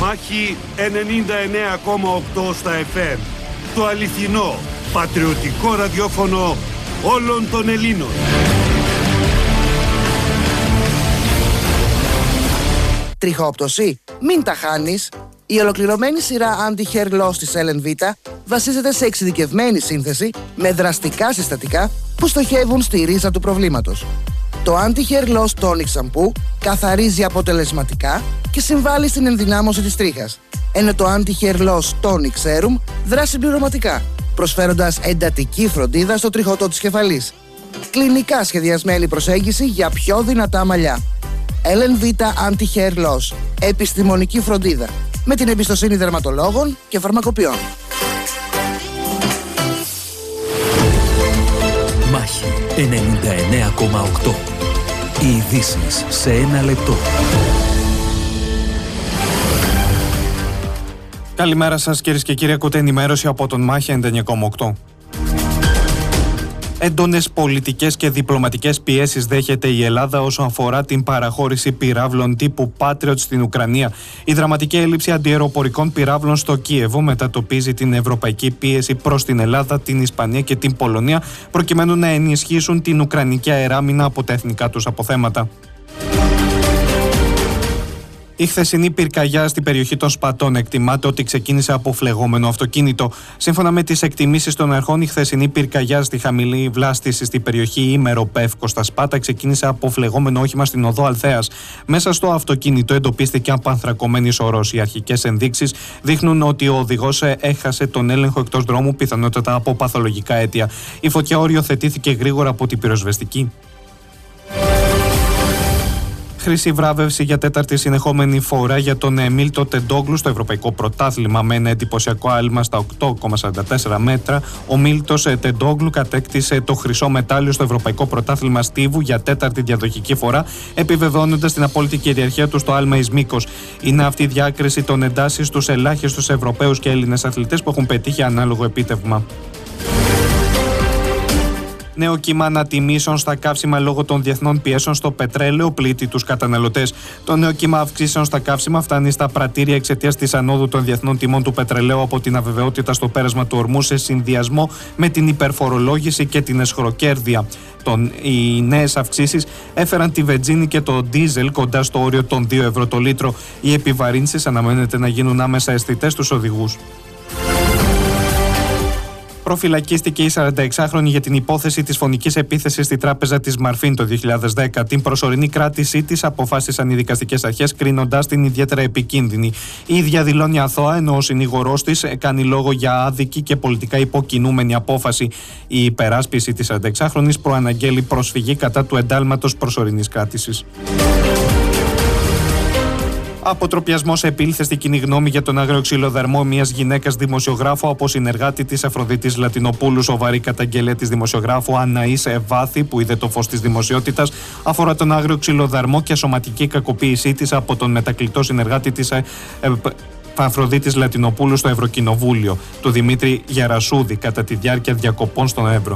Μάχη 99,8 στα FM. Το αληθινό, πατριωτικό ραδιόφωνο όλων των Ελλήνων. Τριχόπτωση? Μην τα χάνεις. Η ολοκληρωμένη σειρά Anti-Hair Loss της LNV βασίζεται σε εξειδικευμένη σύνθεση με δραστικά συστατικά που στοχεύουν στη ρίζα του προβλήματος. Το Anti-Hair Loss Tonic Shampoo καθαρίζει αποτελεσματικά και συμβάλλει στην ενδυνάμωση της τρίχας, ενώ το Anti-Hair Loss Tonic Serum δράσει συμπληρωματικά, προσφέροντας εντατική φροντίδα στο τριχωτό της κεφαλής. Κλινικά σχεδιασμένη προσέγγιση για πιο δυνατά μαλλιά. LNV Anti-Hair Loss. Επιστημονική φροντίδα με την εμπιστοσύνη δερματολόγων και φαρμακοποιών. Μάχη 99,8. Οι ειδήσεις σε ένα λεπτό. Καλημέρα σας κυρίες και κύριοι, ακούτε ενημέρωση από τον Μάχη 99,8. Έντονες πολιτικές και διπλωματικές πιέσεις δέχεται η Ελλάδα όσον αφορά την παραχώρηση πυράβλων τύπου Patriot στην Ουκρανία. Η δραματική έλλειψη αντιαεροπορικών πυράβλων στο Κίεβο μετατοπίζει την ευρωπαϊκή πίεση προς την Ελλάδα, την Ισπανία και την Πολωνία, προκειμένου να ενισχύσουν την ουκρανική αεράμινα από τα εθνικά τους αποθέματα. Η χθεσινή πυρκαγιά στην περιοχή των Σπατών εκτιμάται ότι ξεκίνησε από φλεγόμενο αυτοκίνητο. Σύμφωνα με τις εκτιμήσεις των αρχών, η χθεσινή πυρκαγιά στη χαμηλή βλάστηση στην περιοχή Ήμερο-Πεύκο στα Σπάτα ξεκίνησε από φλεγόμενο όχημα στην οδό Αλθέας. Μέσα στο αυτοκίνητο εντοπίστηκε απανθρακωμένη σωρός. Οι αρχικές ενδείξεις δείχνουν ότι ο οδηγός έχασε τον έλεγχο εκτός δρόμου, πιθανότατα από παθολογικά αίτια. Η φωτιά οριοθετήθηκε γρήγορα από την πυροσβεστική. Χρυσή βράβευση για τέταρτη συνεχόμενη φορά για τον Μίλτο Τεντόγλου στο Ευρωπαϊκό Πρωτάθλημα. Με ένα εντυπωσιακό άλμα στα 8,44 μέτρα, ο Μίλτος Τεντόγλου κατέκτησε το χρυσό μετάλλιο στο Ευρωπαϊκό Πρωτάθλημα Στίβου για τέταρτη διαδοχική φορά, επιβεβαιώνοντας την απόλυτη κυριαρχία του στο άλμα εις μήκος. Είναι αυτή η διάκριση των εντάσσεων στους ελάχιστους Ευρωπαίους και Έλληνες αθλητές που έχουν πετύχει ανάλογο επίτευγμα. Νέο κύμα ανατιμήσεων στα καύσιμα λόγω των διεθνών πιέσεων στο πετρέλαιο πλήττει τους καταναλωτές. Το νέο κύμα αυξήσεων στα καύσιμα φτάνει στα πρατήρια εξαιτίας της ανόδου των διεθνών τιμών του πετρελαίου από την αβεβαιότητα στο πέρασμα του ορμού σε συνδυασμό με την υπερφορολόγηση και την εσχροκέρδεια. Οι νέες αυξήσεις έφεραν τη βενζίνη και το ντίζελ κοντά στο όριο των 2 ευρώ το λίτρο. Οι επιβαρύνσεις αναμένεται να γίνουν άμεσα αισθητές στους οδηγούς. Προφυλακίστηκε η 46χρονη για την υπόθεση της φωνικής επίθεσης στη τράπεζα της Μαρφίν το 2010. Την προσωρινή κράτησή της αποφάσισαν οι δικαστικές αρχές, κρίνοντάς την ιδιαίτερα επικίνδυνη. Η ίδια δηλώνει αθώα, ενώ ο συνήγορός της κάνει λόγο για άδικη και πολιτικά υποκινούμενη απόφαση. Η υπεράσπιση της 46χρονης προαναγγέλει προσφυγή κατά του εντάλματος προσωρινής κράτησης. Αποτροπιασμός επήλθε στη κοινή γνώμη για τον άγριο ξυλοδαρμό μιας γυναίκας δημοσιογράφου από συνεργάτη της Αφροδίτης Λατινοπούλου. Σοβαρή καταγγελία της δημοσιογράφου Αναής Ευάθη, που είδε το φως της δημοσιότητας, αφορά τον άγριο ξυλοδαρμό και σωματική κακοποίησή της από τον μετακλητό συνεργάτη της Αφροδίτης Λατινοπούλου στο Ευρωκοινοβούλιο, του Δημήτρη Γερασούδη, κατά τη διάρκεια διακοπών στον Εύρο.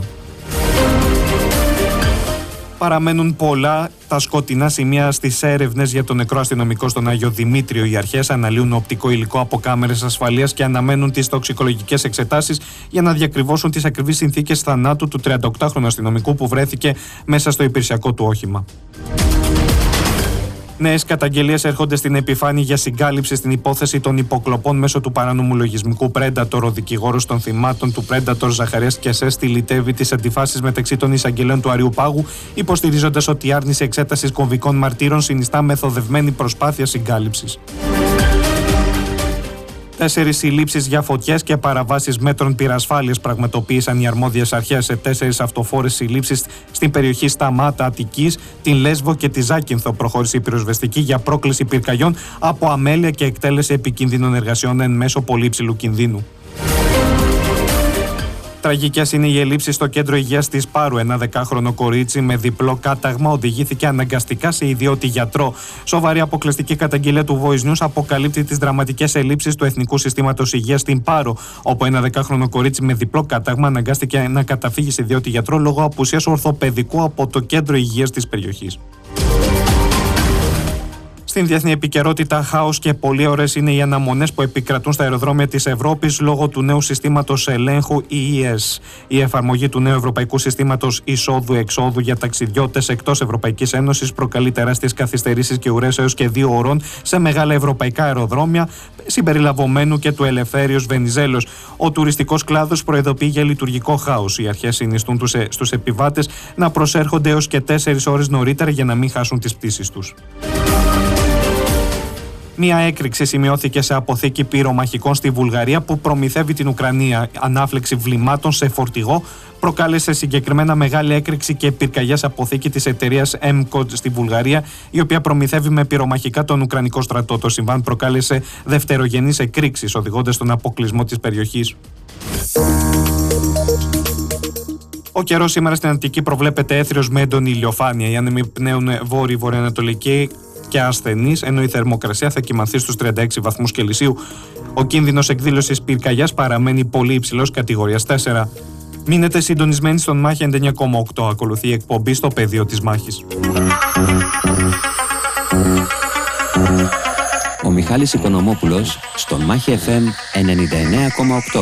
Παραμένουν πολλά τα σκοτεινά σημεία στις έρευνες για τον νεκρό αστυνομικό στον Άγιο Δημήτριο. Οι αρχές αναλύουν οπτικό υλικό από κάμερες ασφαλείας και αναμένουν τις τοξικολογικές εξετάσεις για να διακριβώσουν τις ακριβείς συνθήκες θανάτου του 38χρονου αστυνομικού που βρέθηκε μέσα στο υπηρεσιακό του όχημα. Νέες καταγγελίες έρχονται στην επιφάνεια για συγκάλυψη στην υπόθεση των υποκλοπών μέσω του παράνομου λογισμικού Predator. Ο δικηγόρος των θυμάτων του Predator, Ζαχαρίας Κεσέ, στυλιτεύει τις αντιφάσεις μεταξύ των εισαγγελέων του Αριουπάγου, υποστηρίζοντας ότι η άρνηση εξέτασης κομβικών μαρτύρων συνιστά μεθοδευμένη προσπάθεια συγκάλυψης. 4 συλλήψεις για φωτιές και παραβάσεις μέτρων πυρασφάλειας πραγματοποίησαν οι αρμόδιες αρχές σε 4 αυτοφόρες συλλήψεις στην περιοχή Σταμάτα Αττικής, την Λέσβο και τη Ζάκυνθο. Προχώρησε η πυροσβεστική για πρόκληση πυρκαγιών από αμέλεια και εκτέλεση επικίνδυνων εργασιών εν μέσω πολύ υψηλού κινδύνου. Τραγικές είναι οι ελλείψεις στο κέντρο υγείας της Πάρου. Ένα 10χρονο κορίτσι με διπλό κάταγμα οδηγήθηκε αναγκαστικά σε ιδιώτη γιατρό. Σοβαρή αποκλειστική καταγγελία του Voice News αποκαλύπτει τις δραματικές ελλείψεις του Εθνικού Συστήματος Υγείας στην Πάρο, όπου ένα 10χρονο κορίτσι με διπλό κάταγμα αναγκάστηκε να καταφύγει σε ιδιώτη γιατρό λόγω απουσίας ορθοπαιδικού από το κέντρο υγείας της περιοχής. Στην διεθνή επικαιρότητα, χάος και πολύ ωραίες είναι οι αναμονές που επικρατούν στα αεροδρόμια της Ευρώπης λόγω του νέου συστήματος ελέγχου EES. Η εφαρμογή του νέου ευρωπαϊκού συστήματος εισόδου-εξόδου για ταξιδιώτες εκτός Ευρωπαϊκής Ένωσης προκαλεί τεράστιες καθυστερήσεις και ουρές έως και 2 ωρών σε μεγάλα ευρωπαϊκά αεροδρόμια, συμπεριλαμβανομένου και του Ελευθέριος Βενιζέλος. Ο τουριστικός κλάδος προειδοποιεί για λειτουργικό χάος. Οι αρχές συνιστούν στους επιβάτες να προσέρχονται έως και 4 ώρες νωρίτερα για να μην χάσουν τις πτήσεις τους. Μία έκρηξη σημειώθηκε σε αποθήκη πυρομαχικών στη Βουλγαρία που προμηθεύει την Ουκρανία. Ανάφλεξη βλημάτων σε φορτηγό προκάλεσε συγκεκριμένα μεγάλη έκρηξη και πυρκαγιά σε αποθήκη της εταιρείας M-Code στη Βουλγαρία, η οποία προμηθεύει με πυρομαχικά τον Ουκρανικό στρατό. Το συμβάν προκάλεσε δευτερογενείς εκρήξεις, οδηγώντας στον αποκλεισμό της περιοχής. Ο καιρός σήμερα στην Αττική προβλέπεται έθριος με έντονη ηλιοφάνεια. Οι άνεμοι πνέουν βόρειο-βορειοανατολική και ασθενής, ενώ η θερμοκρασία θα κυμανθεί στους 36 βαθμούς Κελσίου. Ο κίνδυνος εκδήλωσης πυρκαγιάς παραμένει πολύ υψηλός, κατηγορίας 4. Μείνετε συντονισμένοι στον Μάχη 99,8. Ακολουθεί η εκπομπή στο πεδίο της μάχης. Ο Μιχάλης Οικονομόπουλος στον Μάχη FM 99,8.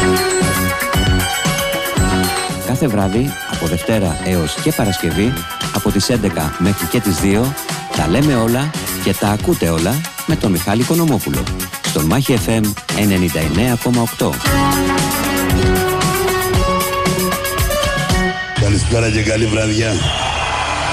Κάθε βράδυ, από Δευτέρα έως και Παρασκευή, από τις 11 μέχρι και τις 2, τα λέμε όλα και τα ακούτε όλα με τον Μιχάλη Οικονομόπουλο στον Μάχη FM 99,8. Καλησπέρα και καλή βραδιά.